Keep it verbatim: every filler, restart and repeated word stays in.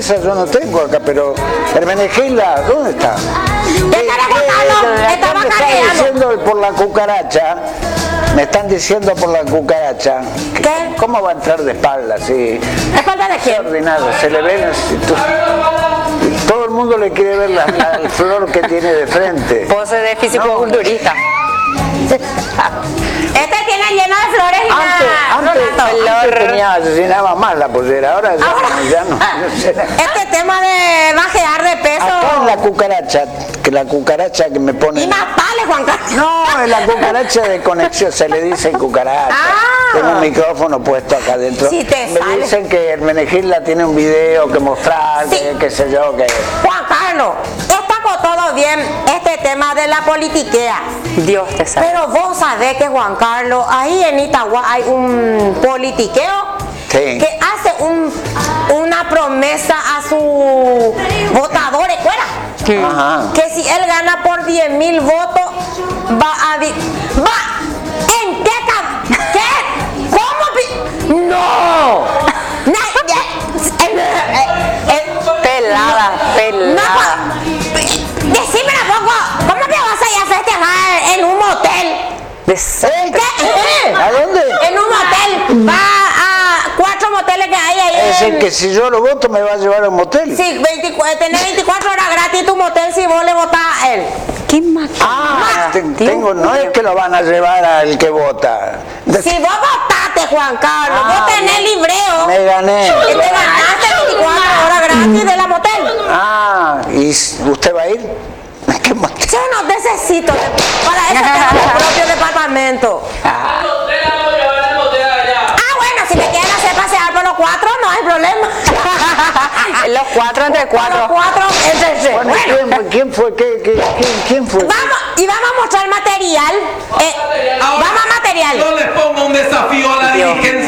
mesa yo no tengo acá, pero Hermenegilda, ¿dónde está? ¿Qué estará contando? Acá Estaba me están cargando. diciendo por la cucaracha, me están diciendo por la cucaracha. ¿Qué? ¿Cómo va a entrar de espalda así? ¿Espalda de quién? Ordinario, se le ve, todo el mundo le quiere ver la, la flor que tiene de frente. Pose de fisicoculturista. Este tiene lleno de flores y Antes, nada. antes, antes tenía, asesinaba más la pollera, ahora ya, Ahora. ya no. no sé. Este tema de bajear de peso. Acá en la cucaracha, que la cucaracha que me pone... Y más pales, Juan Carlos. No, en la cucaracha de conexión, se le dice cucaracha. Ah. Tengo un micrófono puesto acá adentro. Sí, te me sale. dicen que Hermenegilda tiene un video que mostrar, Sí. que qué sé yo, que... Juan Carlos, está con todo bien este tema de la politiquea. Dios te salve. Pero vos sabés que, Juan Carlos, ahí en Itagua hay un politiqueo Sí. que hace un, una promesa a sus votadores, ¿cuera? Ajá. Que si él gana por diez mil votos, va a... vi- ¡Va! ¿En qué cam- ¿Qué? ¿Cómo? pi- ¡No! Na- ya- eh, eh, eh, Pelada, no, pelada. decime un poco, ¿cómo que vas a ir a festejar en un motel? De ser- ¿Qué? ¿A dónde? En un motel. Va a cuatro moteles que hay ahí. Es en- el que si yo lo voto me va a llevar a un motel. Sí, veinticuatro, tenés veinticuatro horas gratis tu motel si vos le votás a él. ¿Qué más? Ah, te- Dios tengo, no es mío. que lo van a llevar al que vota. De- Si vos votaste, Juan Carlos, Ah, vos tenés libreo Me gané. y te ganaste veinticuatro horas gratis de la motel. Ah, ¿y s- usted va a ir? ¿Qué motel? Yo no necesito, para eso tengo mi propio departamento. Ah, bueno, si me quieren hacer pasear por los cuatro, no hay problema. Los cuatro entre Por los cuatro. cuatro, entre tres. Bueno, Bueno, ¿quién, fue- quién fue? ¿Qué, qué- quién, quién fue? vamos, y vamos a mostrar material. eh, vamos a material. Yo les pongo un desafío a la Dios. dirigencia.